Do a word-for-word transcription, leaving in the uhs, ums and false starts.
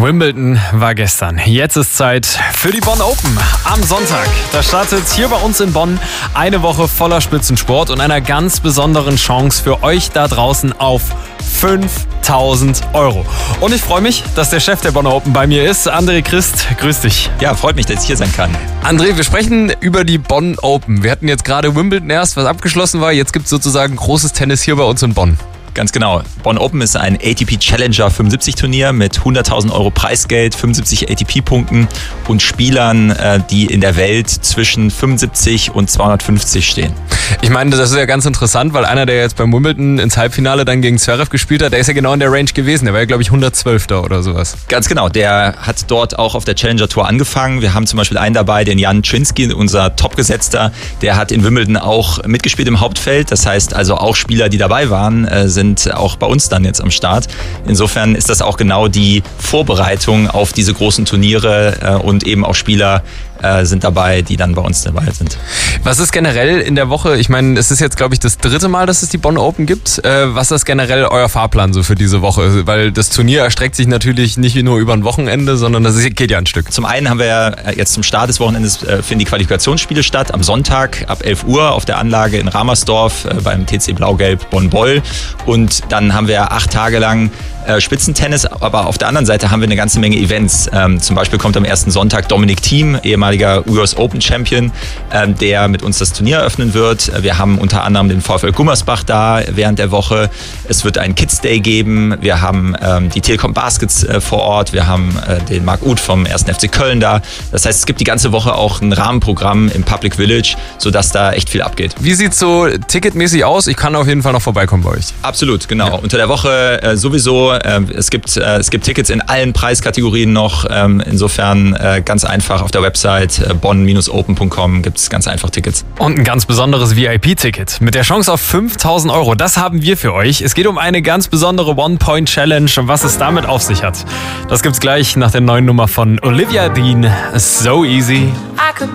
Wimbledon war gestern. Jetzt ist Zeit für die Bonn Open am Sonntag. Da startet hier bei uns in Bonn eine Woche voller Spitzensport und einer ganz besonderen Chance für euch da draußen auf fünftausend Euro. Und ich freue mich, dass der Chef der Bonn Open bei mir ist. André Christ, grüß dich. Ja, freut mich, dass ich hier sein kann. André, wir sprechen über die Bonn Open. Wir hatten jetzt gerade Wimbledon erst, was abgeschlossen war. Jetzt gibt es sozusagen großes Tennis hier bei uns in Bonn. Ganz genau. Bonn Open ist ein A T P Challenger fünfundsiebzig Turnier mit hunderttausend Euro Preisgeld, fünfundsiebzig A T P-Punkten und Spielern, die in der Welt zwischen fünfundsiebzig und zweihundertfünfzig stehen. Ich meine, das ist ja ganz interessant, weil einer, der jetzt beim Wimbledon ins Halbfinale dann gegen Zverev gespielt hat, der ist ja genau in der Range gewesen. Der war ja, glaube ich, hundertzwölfter oder sowas. Ganz genau. Der hat dort auch auf der Challenger Tour angefangen. Wir haben zum Beispiel einen dabei, den Jan Tschinski, unser Topgesetzter. Der hat in Wimbledon auch mitgespielt im Hauptfeld. Das heißt also auch Spieler, die dabei waren, sind auch bei uns dann jetzt am Start. Insofern ist das auch genau die Vorbereitung auf diese großen Turniere und eben auch Spieler äh, sind dabei, die dann bei uns dabei sind. Was ist generell in der Woche, ich meine, es ist jetzt, glaube ich, das dritte Mal, dass es die Bonn Open gibt. Äh, was ist generell euer Fahrplan so für diese Woche? Weil das Turnier erstreckt sich natürlich nicht nur über ein Wochenende, sondern das geht ja ein Stück. Zum einen haben wir ja jetzt zum Start des Wochenendes äh, finden die Qualifikationsspiele statt, am Sonntag ab elf Uhr auf der Anlage in Ramersdorf äh, beim T C Blau-Gelb Bonn-Boll. Und dann haben wir acht Tage lang äh, Spitzentennis, aber auf der anderen Seite haben wir eine ganze Menge Events. Ähm, zum Beispiel kommt am ersten Sonntag Dominic Thiem, ehemaliger U S Open Champion, ähm, der mit uns das Turnier eröffnen wird. Wir haben unter anderem den VfL Gummersbach da während der Woche. Es wird einen Kids Day geben. Wir haben ähm, die Telekom Baskets äh, vor Ort. Wir haben äh, den Marc Uth vom ersten F C Köln da. Das heißt, es gibt die ganze Woche auch ein Rahmenprogramm im Public Village, sodass da echt viel abgeht. Wie sieht es so ticketmäßig aus? Ich kann auf jeden Fall noch vorbeikommen bei euch. Absolut, genau. Ja. Unter der Woche äh, sowieso. Äh, es, gibt, äh, es gibt Tickets in allen Preiskategorien noch. Ähm, insofern äh, ganz einfach auf der Website äh, bonn Bindestrich open Punkt com gibt es ganz einfach Tickets. Und ein ganz besonderes V I P-Ticket mit der Chance auf fünftausend Euro. Das haben wir für euch. Es geht um eine ganz besondere One-Point-Challenge und was es damit auf sich hat. Das gibt's gleich nach der neuen Nummer von Olivia Dean. So easy.